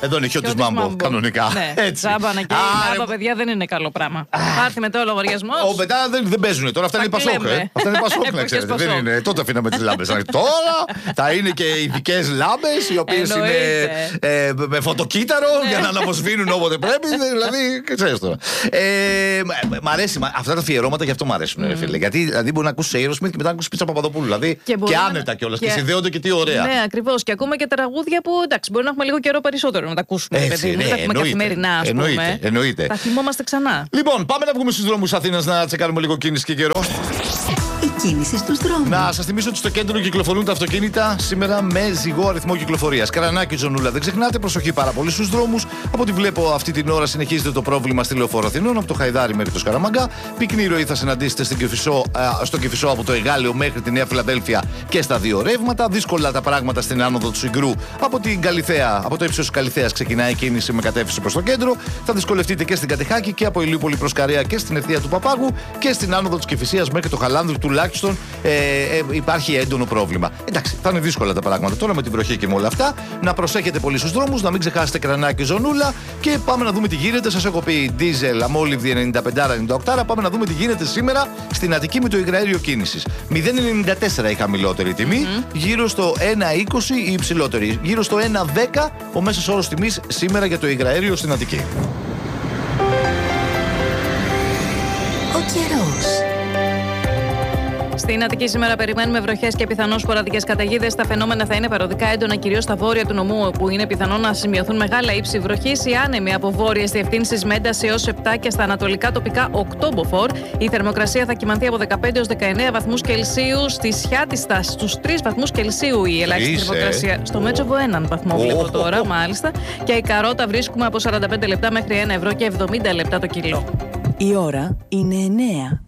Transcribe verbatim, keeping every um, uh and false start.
Εδώ είναι χιώτης μάμπο, κανονικά. Ναι, έτσι. Τσάμπανα και η λάμπα, παιδιά, δεν είναι καλό πράγμα. Πάρτε μετά ο λογαριασμό. Ο μετά δεν, δεν παίζουν τώρα, αυτά είναι Πασόκ. Ε. Αυτά είναι Πασόκ, να ξέρετε. Δεν είναι. Τότε αφήναμε τις λάμπες. Τώρα θα είναι και ειδικές λάμπες, οι οποίες είναι ε, με φωτοκύτταρο για να αναμοσβήνουν όποτε πρέπει. Δηλαδή, ξέρεις τώρα. Ε, μ' αρέσει, αυτά τα αφιερώματα γι' αυτό μ' αρέσουν, mm. φίλε. Γιατί δηλαδή μπορεί να ακούσει Aerosmith και μετά να ακούσει Πίτσα Παπαδοπούλου. Δηλαδή και, και άνετα κιόλας. Και... και συνδέονται και τι ωραία. Ναι, ακριβώς. Και ακούμε και τραγούδια που εντάξει, μπορεί να έχουμε λίγο καιρό περισσότερο να τα ακούσουμε. Έτσι, παιδί, ναι, δεν τα ακούμε καθημερινά, ας πούμε. Εννοείται, εννοείται. Τα θυμόμαστε ξανά. Λοιπόν, πάμε να βγούμε στους δρόμους Αθήνας να τσεκάρουμε λίγο κίνηση και καιρό. Η κίνηση στους δρόμους. Να σας θυμίσω ότι στο κέντρο κυκλοφορούν τα αυτοκίνητα σήμερα με ζυγό αριθμό κυκλοφορίας. Καρανάκι, Ζωνούλα, δεν ξεχνάτε, προσοχή πάρα πολύ στους δρόμους. Από ό,τι βλέπω αυτή την ώρα συνεχίζεται το πρόβλημα στη Λεωφόρο Αθηνών, από το Χαϊδάρι μέχρι το Σκαραμαγκά. Πυκνή ροή θα συναντήσετε στην Κηφισό, στο Κηφισό από το Εγάλεο μέχρι τη Νέα Φιλαδέλφια και στα δύο ρεύματα. Δύσκολα τα πράγματα στην άνοδο του Συγκρού από την Καλιθέα, από το ύψος της Καλιθέας ξεκινάει η κίνηση με κατεύθυνση προς το κέντρο. Θα δυσκολευτείτε και στην Κατεχάκη και από Ηλιούπολη προς Καρέα και στην ευθεία του Παπάγου και στην άνοδο της Κηφισίας μέχρι το Χαλάνδρου τουλάχιστον ε, ε, υπάρχει έντονο πρόβλημα. Εντάξει, θα είναι δύσκολα τα πράγματα τώρα με την βροχή και με όλα αυτά. Να προσέχετε πολύ στους δρόμους, να μην ξεχάσετε Κρανάκι, Ζωνούλα και πάμε να δούμε τι γίνεται. Σας έχω πει ντίζελ, αμόλυβδη ενενήντα πέντε ενενήντα οκτώ. Πάμε να δούμε τι γίνεται σήμερα στην Αττική με το υγραέριο κίνησης. μηδέν ενενήντα τέσσερα η χαμηλότερη τιμή, mm-hmm. γύρω στο ένα είκοσι η υψηλότερη, γύρω στο ένα δέκα ο μέσος όρος τιμής σήμερα για το υγραέριο στην Αττική. Ο καιρός. Στην Αττική σήμερα περιμένουμε βροχές και πιθανώς σποραδικές καταιγίδες. Τα φαινόμενα θα είναι παροδικά έντονα κυρίως στα βόρεια του νομού, όπου είναι πιθανό να σημειωθούν μεγάλα ύψη βροχής ή άνεμοι από βόρειες διευθύνσεις με ένταση έως επτά και στα ανατολικά τοπικά οκτώ μποφόρ. Η θερμοκρασία θα κυμανθεί από δεκαπέντε έως δεκαεννέα βαθμούς Κελσίου. Στη Σιάτιστα στους τρεις βαθμούς Κελσίου η ελάχιστη Είσαι. θερμοκρασία. Στο Μέτσοβο έναν βαθμό βλέπω τώρα, μάλιστα. Και η καρότα βρίσκουμε από σαράντα πέντε λεπτά μέχρι ένα ευρώ και εβδομήντα λεπτά το κιλό. Η ώρα είναι εννέα.